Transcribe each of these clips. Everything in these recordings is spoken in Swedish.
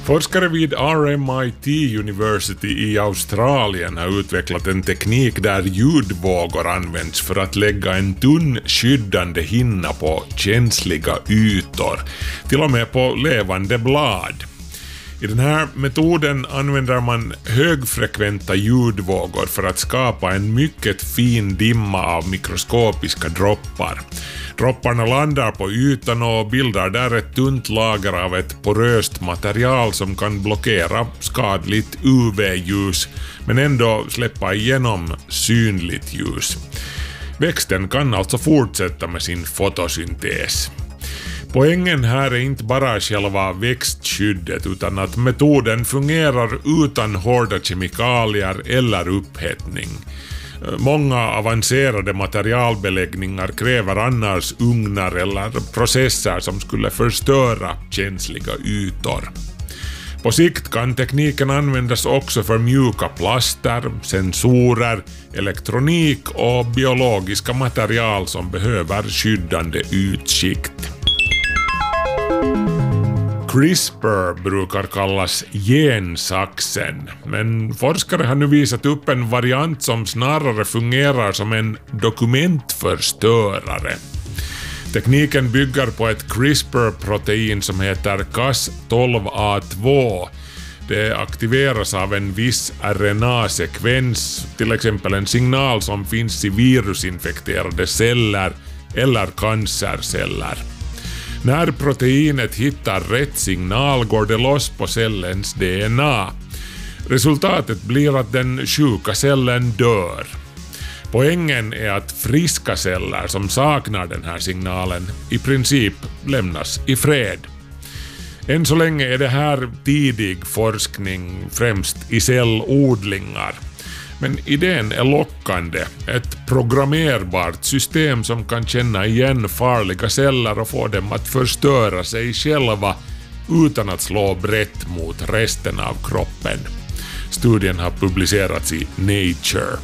Forskare vid RMIT University i Australien har utvecklat en teknik där ljudvågor används för att lägga en tunn skyddande hinna på känsliga ytor, till och med på levande blad. I den här metoden använder man högfrekventa ljudvågor för att skapa en mycket fin dimma av mikroskopiska droppar. Dropparna landar på ytan och bildar där ett tunt lager av ett poröst material som kan blockera skadligt UV-ljus men ändå släppa igenom synligt ljus. Växten kan alltså fortsätta med sin fotosyntes. Poängen här är inte bara själva växtskyddet utan att metoden fungerar utan hårda kemikalier eller upphettning. Många avancerade materialbeläggningar kräver annars ugnar eller processer som skulle förstöra känsliga ytor. På sikt kan tekniken användas också för mjuka plaster, sensorer, elektronik och biologiska material som behöver skyddande ytskikt. CRISPR brukar kallas gensaxen, men forskare har nu visat upp en variant som snarare fungerar som en dokumentförstörare. Tekniken bygger på ett CRISPR-protein som heter Cas12a2. Det aktiveras av en viss RNA-sekvens, till exempel en signal som finns i virusinfekterade celler eller cancerceller. När proteinet hittar rätt signal går det loss på cellens DNA. Resultatet blir att den sjuka cellen dör. Poängen är att friska celler som saknar den här signalen i princip lämnas i fred. Än så länge är det här tidig forskning, främst i cellodlingar. Men idén är lockande, ett programmerbart system som kan känna igen farliga celler och få dem att förstöra sig själva utan att slå brett mot resten av kroppen. Studien har publicerats i Nature.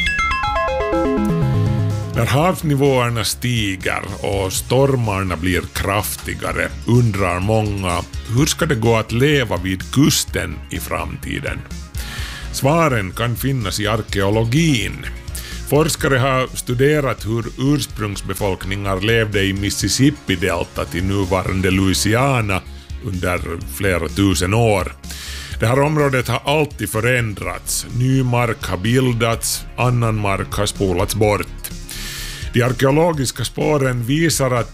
När havsnivåerna stiger och stormarna blir kraftigare undrar många, hur ska det gå att leva vid kusten i framtiden? Svaren kan finnas i arkeologin. Forskare har studerat hur ursprungsbefolkningar levde i Mississippi-deltat i nuvarande Louisiana under flera tusen år. Det här området har alltid förändrats. Ny mark har bildats, annan mark har spolats bort. De arkeologiska spåren visar att